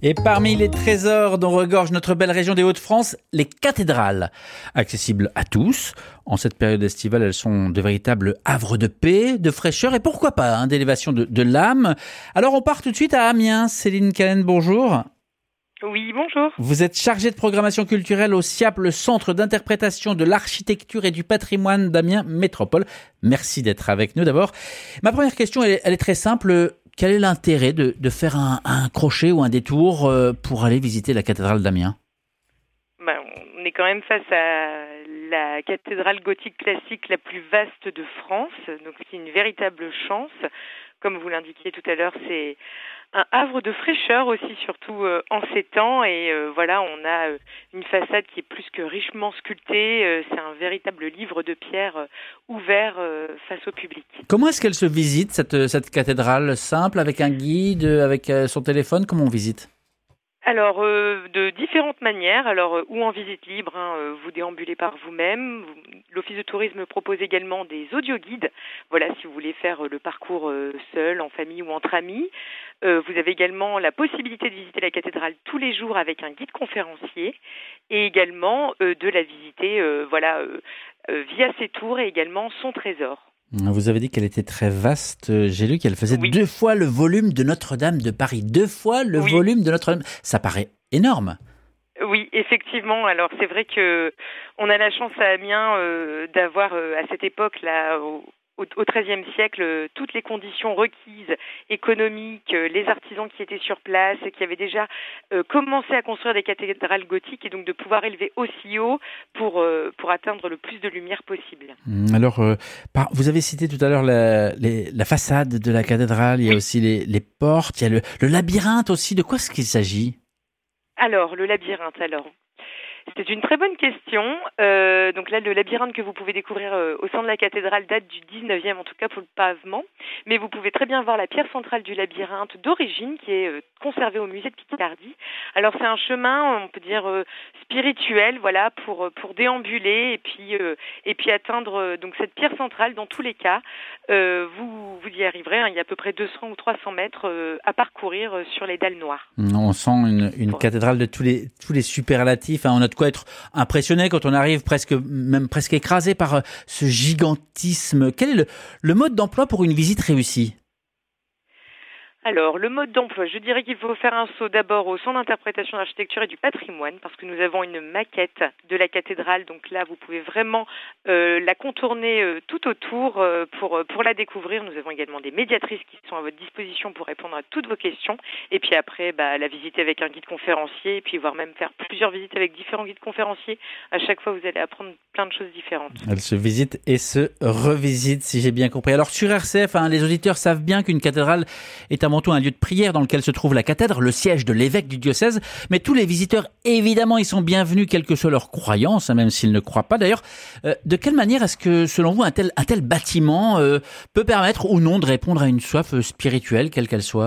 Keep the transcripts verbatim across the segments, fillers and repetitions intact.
Et parmi les trésors dont regorge notre belle région des Hauts-de-France, les cathédrales. Accessibles à tous. En cette période estivale, elles sont de véritables havres de paix, de fraîcheur et pourquoi pas hein, d'élévation de, de l'âme. Alors on part tout de suite à Amiens. Céline Callen, bonjour. Oui, bonjour. Vous êtes chargée de programmation culturelle au SIAP, le Centre d'interprétation de l'architecture et du patrimoine d'Amiens Métropole. Merci d'être avec nous d'abord. Ma première question, elle est, elle est très simple. Quel est l'intérêt de, de faire un, un crochet ou un détour euh, pour aller visiter la cathédrale d'Amiens ? Ben, on est quand même face à la cathédrale gothique classique la plus vaste de France, donc c'est une véritable chance. Comme vous l'indiquiez tout à l'heure, c'est un havre de fraîcheur aussi, surtout euh, en ces temps. Et euh, voilà, on a euh, une façade qui est plus que richement sculptée. Euh, c'est un véritable livre de pierre euh, ouvert euh, face au public. Comment est-ce qu'elle se visite, cette, cette cathédrale simple, avec un guide, avec euh, son téléphone ? Comment on visite ? Alors, euh, de différentes manières. Alors, euh, ou en visite libre, hein, euh, vous déambulez par vous-même. L'Office de tourisme propose également des audioguides. Voilà, si vous voulez faire euh, le parcours euh, seul, en famille ou entre amis. Euh, vous avez également la possibilité de visiter la cathédrale tous les jours avec un guide conférencier et également euh, de la visiter euh, voilà, euh, euh, via ses tours et également son trésor. Vous avez dit qu'elle était très vaste. J'ai lu qu'elle faisait Oui. deux fois le volume de Notre-Dame de Paris. Deux fois le Oui. volume de Notre-Dame. Ça paraît énorme. Oui, effectivement. Alors c'est vrai que on a la chance à Amiens euh, d'avoir euh, à cette époque-là, au, au treizième siècle, euh, toutes les conditions requises, économiques, euh, les artisans qui étaient sur place et qui avaient déjà euh, commencé à construire des cathédrales gothiques et donc de pouvoir élever aussi haut pour euh, pour atteindre le plus de lumière possible. Alors, euh, par, vous avez cité tout à l'heure la, les, la façade de la cathédrale. Il y a Oui. aussi les, les portes. Il y a le, le labyrinthe aussi. De quoi est-ce qu'il s'agit ? Alors, le labyrinthe, alors. C'est une très bonne question. Euh, donc là, le labyrinthe que vous pouvez découvrir euh, au sein de la cathédrale date du dix-neuvième, en tout cas pour le pavement. Mais vous pouvez très bien voir la pierre centrale du labyrinthe d'origine qui est euh, conservée au musée de Picardie. Alors c'est un chemin, on peut dire euh, spirituel, voilà, pour pour déambuler et puis euh, et puis atteindre euh, donc cette pierre centrale. Dans tous les cas, euh, vous vous y arriverez. Hein, il y a à peu près deux cents ou trois cents mètres euh, à parcourir euh, sur les dalles noires. On sent une, une cathédrale de tous les tous les superlatifs. Hein. On a de quoi être impressionné quand on arrive presque même presque écrasé par euh, ce gigantisme. Quel est le, le mode d'emploi pour une visite réussie ? Alors, le mode d'emploi, je dirais qu'il faut faire un saut d'abord au Centre d'interprétation de l'architecture et du patrimoine parce que nous avons une maquette de la cathédrale. Donc là, vous pouvez vraiment euh, la contourner euh, tout autour euh, pour, pour la découvrir. Nous avons également des médiatrices qui sont à votre disposition pour répondre à toutes vos questions. Et puis après, bah, la visiter avec un guide conférencier et puis voire même faire plusieurs visites avec différents guides conférenciers. À chaque fois, vous allez apprendre plein de choses différentes. Elle se visite et se revisite, si j'ai bien compris. Alors sur R C F, hein, les auditeurs savent bien qu'une cathédrale est avant tout un lieu de prière dans lequel se trouve la cathèdre, le siège de l'évêque du diocèse. Mais tous les visiteurs, évidemment, ils sont bienvenus, quelle que soit leur croyance, hein, même s'ils ne croient pas. D'ailleurs, euh, de quelle manière est-ce que, selon vous, un tel, un tel bâtiment euh, peut permettre ou non de répondre à une soif spirituelle, quelle qu'elle soit ?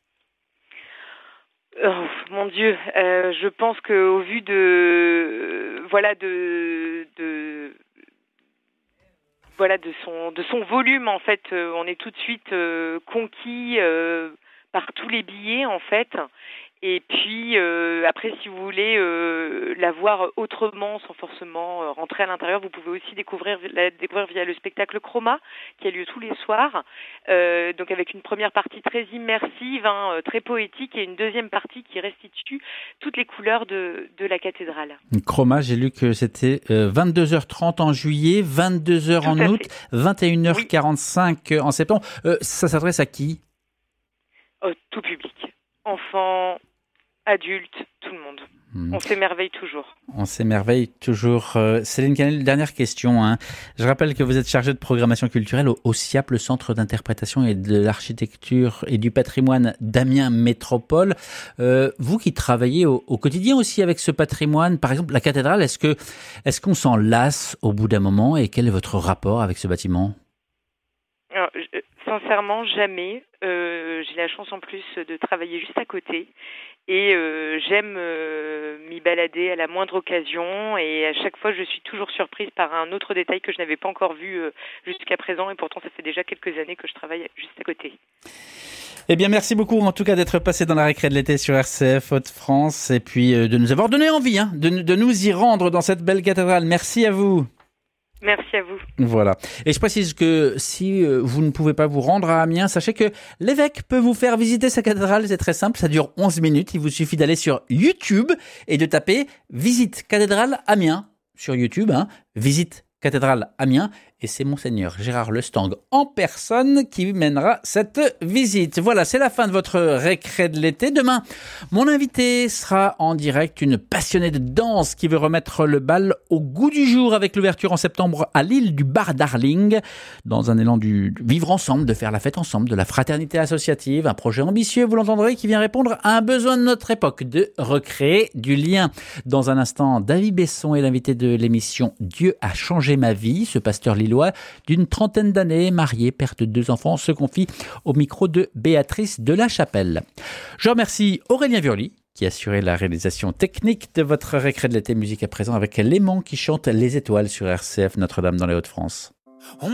Oh, mon Dieu, euh, je pense qu'au vu de, voilà, de, de, voilà, de son, de son volume, en fait, euh, on est tout de suite euh, conquis euh, par tous les billets, en fait. Et puis, euh, après, si vous voulez euh, la voir autrement, sans forcément euh, rentrer à l'intérieur, vous pouvez aussi découvrir la découvrir via le spectacle Chroma, qui a lieu tous les soirs. Euh, donc avec une première partie très immersive, hein, très poétique, et une deuxième partie qui restitue toutes les couleurs de, de la cathédrale. Chroma, j'ai lu que c'était euh, vingt-deux heures trente en juillet, vingt-deux heures en août, vingt et une heures quarante-cinq oui. en septembre. Euh, ça s'adresse à qui ? Oh, tout public. Enfants, adultes, tout le monde. Mmh. On s'émerveille toujours. On s'émerveille toujours. Euh, Céline Callen, dernière question. Hein. Je rappelle que vous êtes chargée de programmation culturelle au, au SIAP, le Centre d'interprétation et de l'architecture et du patrimoine d'Amiens Métropole. Euh, vous qui travaillez au, au quotidien aussi avec ce patrimoine, par exemple la cathédrale, est-ce que est-ce qu'on s'en lasse au bout d'un moment et quel est votre rapport avec ce bâtiment ? Alors, je... sincèrement, jamais. Euh, j'ai la chance en plus de travailler juste à côté et euh, j'aime euh, m'y balader à la moindre occasion et à chaque fois je suis toujours surprise par un autre détail que je n'avais pas encore vu euh, jusqu'à présent et pourtant ça fait déjà quelques années que je travaille juste à côté. Eh bien, merci beaucoup en tout cas d'être passé dans la récré de l'été sur R C F Hauts-de-France et puis euh, de nous avoir donné envie hein, de, de nous y rendre dans cette belle cathédrale. Merci à vous. Merci à vous. Voilà. Et je précise que si vous ne pouvez pas vous rendre à Amiens, sachez que l'évêque peut vous faire visiter sa cathédrale. C'est très simple, ça dure onze minutes. Il vous suffit d'aller sur YouTube et de taper « Visite cathédrale Amiens » sur YouTube. Hein. Visite cathédrale Amiens. Et c'est Monseigneur Gérard Lestang en personne qui mènera cette visite. Voilà, c'est la fin de votre récré de l'été. Demain, mon invité sera en direct, une passionnée de danse qui veut remettre le bal au goût du jour avec l'ouverture en septembre à l'île du Bar Darling. Dans un élan du vivre ensemble, de faire la fête ensemble, de la fraternité associative. Un projet ambitieux, vous l'entendrez, qui vient répondre à un besoin de notre époque, de recréer du lien. Dans un instant, David Besson est l'invité de l'émission Dieu a changé ma vie. Ce pasteur lillois d'une trentaine d'années, marié, père de deux enfants, se confie au micro de Béatrice de la Chapelle. Je remercie Aurélien Viorly qui a assuré la réalisation technique de votre récré de l'été. Musique à présent avec Léman qui chante Les Étoiles sur R C F Notre-Dame dans les Hauts-de-France.